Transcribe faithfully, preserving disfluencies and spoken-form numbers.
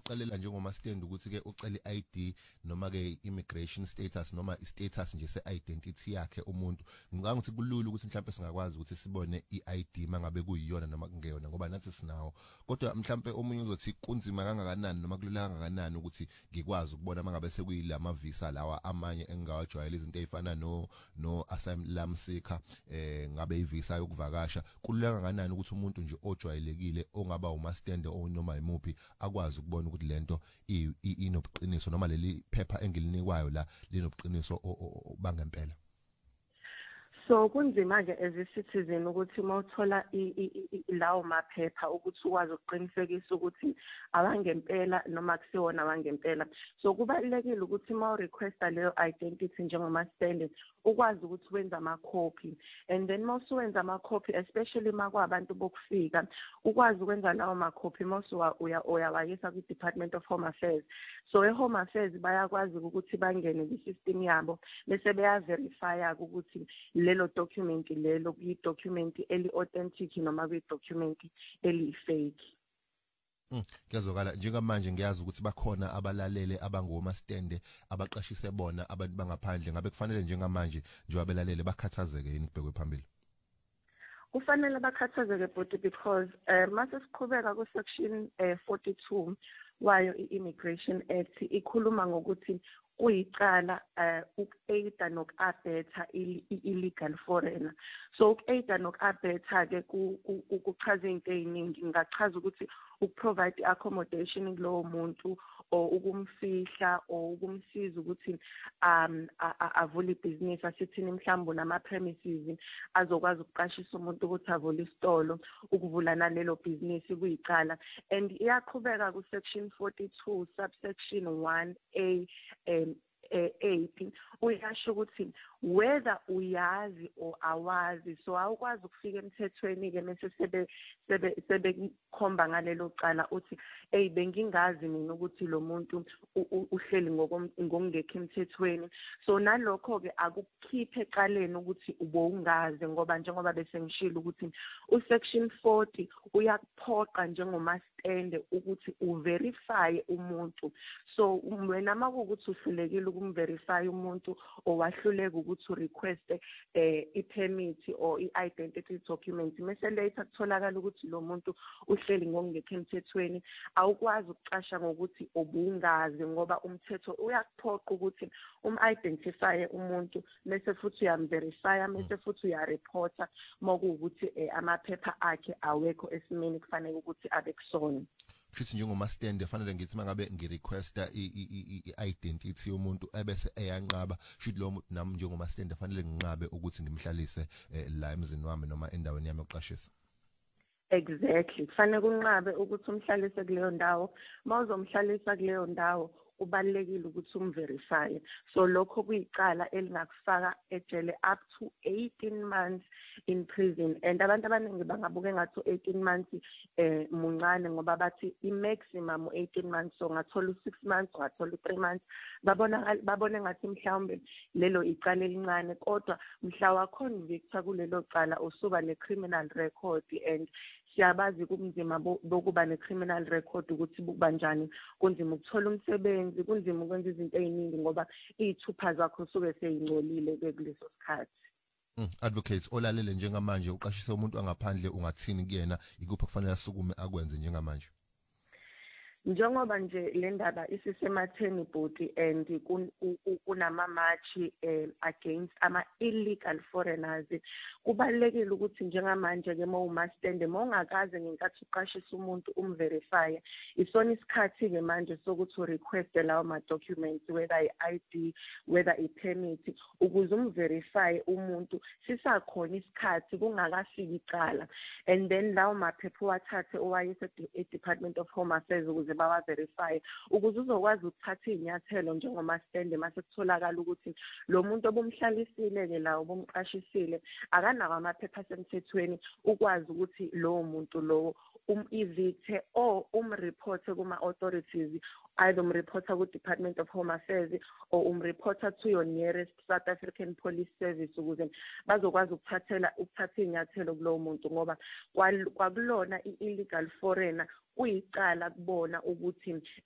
uqalela njengoma stand ukuthi ke ucela i-I D noma ke immigration status noma i-status nje se-identity yakhe umuntu ngicabanga ukuthi kulula ukuthi mhlawumbe singakwazi ukuthi sibone i-I D mangabe kuyiyona noma kungeyona ngoba nathi sinawo kodwa mhlawumbe omunye uzothi kunzima kangakanani noma kulula kangakanani ukuthi ngikwazi ukubona mangabe sekuyilama visa lawa amanye engawajwayela izinto ezifana no no asylum seeker eh ngabe ivisa yokuvakasha kulula kangakanani ukuthi umuntu nje ojwayelekile ongaba uma stand o noma imuphi akwazi ukubona ukuthi lento inobuqiniso noma leli phepha engilinikwayo la linobuqiniso bangempela. So kunzima ke as a citizen ukuthi mawuthola lawo maphepha ukuthi ukwazi ukuqinisekisa ukuthi abangempela noma kusiwona abangempela. So kubalekile ukuthi mawu requesta leyo identity njengoma stand ukwazi ukuthi wenza ama copy and then mawusuwenza ama copy especially makwabantu bokufika ukwazi ukwenza lawo ma copy mawusu uya uyawayisa ku Department of Home Affairs. So e Home Affairs bayakwazi ukuthi bangene ku system yabo bese beya verify ukuthi lelo document lelo kuyi document eli authentic noma kuyi document eli fake. Mm ngiyazokala njengamanje ngiyazi ukuthi bakhona abalalele abangoma stand abaqashise bona abantu bangaphandle ngabe kufanele njengamanje nje abelalele bakhathazeke yini kubhekwe phambili. Kufanele bakhathazeke but because uh, mase siqhubeka ku section uh, forty-two wayo i-Immigration Act ikhuluma ngokuthi kuyicala uku-aida noku-abetha illegal foreigner. So uku-aida noku-abetha ke kuchaza into eziningi ngachaza ukuthi ukuprovide accommodation kulowo muntu or ukumfihla or ukumsiza ukuthi um avule business asithini mhlawumbe nama premises azokwazi ukuqashisa umuntu ukuthi avule isitolo ukuvula nalelo business kuyicala and iyaqhubeka ku section forty-two subsection one A um eight uyasho ukuthi whether uyazi or awazi so awukwazi ukufika emthethweni ke mase sebe sebe sebekhomba ngalelo cala uthi hey bengingazi mina ukuthi lo muntu uhleli ngokungekho emthethweni so nalokho ke akukhiphe ecaleni ukuthi ubongazi ngoba njengoba bese ngishilo ukuthi u section forty uyakuphoqa njengoma stand ukuthi uverify umuntu so wena makuthi uhlulekile ukumverify umuntu owahluleka ukuthi request eh i-permit or i-identity document mase later kutholakala ukuthi lo muntu uhleli ngokungekho emthethweni awukwazi ukuqasha ngokuthi obungazi ngoba umthetho uyakuphoqa ukuthi um-identify umuntu mase futhi uyamverify mase futhi uyareporta mokuwukuthi amaphepha akhe awekho esimeni kufanele ukuthi abe kusona. Futhi njengoma stand efanele ngithi mangabe ngirequesta i-identity yomuntu ebese eyanqaba futhi lo muntu nami njengoma stand efanele nginqabe ukuthi ngimhlalise la emzini wami noma endaweni yami yokuqashisa. Exactly kufanele kunqabe ukuthi umhlalise kuleyo ndawo mawuzomhlalisa kuleyo ndawo ubalekile ukuthi umverify so lokho kuyicala elingakufaka ejele up to eighteen months in prison and abantu abaningi bangabuke ngathi eighteen months eh muncane ngoba bathi i maximum eighteen months so ngathola six months ngathola three months babona babone ngathi mhlawumbe lelo icala elincane kodwa mhla wa convicta kulelo cala usuba ne criminal record and siyabazi kubunzima bokuba ne criminal record ukuthi bubanjani kunzima ukuthola umsebenzi kunzima ukwenza izinto eziningi ngoba izithupha zakho suke seyingcolile kuleso sikhathi. Mm, advocates olalele njengamanje uqashisa umuntu angaphandle ungathini kuyena ikuphi kufanele asukume akwenze njengamanje. Njengoba nje le ndaba isisematheni body and kunama march against ama illegal foreigners kubalekile ukuthi njengamanje ke uma stand mongakaze ngenkathi uqashisa umuntu umverify isona isikhathi ke manje sokuthi request lawo ma documents whether i-I D whether i-permit ukuze umverify umuntu sisakhona isikhathi kungakafiki icala and then lawo maphepha wathathe owayese e-Department of Home Affairs ukuze bawa verify ukuze uzokwazi ukuthatha inyathelo njengoma stand mase kutholakala ukuthi lo muntu obumhlalisile ke lawo bomqashisile akanawo amaphepha semthethweni ukwazi ukuthi lo muntu lo um-evicte or umreporte kuma authorities either umreporta ku Department of Home Affairs or umreporta to your nearest South African Police Service ukuze bazokwazi ukuthathela ukuthatha inyathelo kulo muntu ngoba kwakulona i-illegal foreigner uyicala kubona ukuthi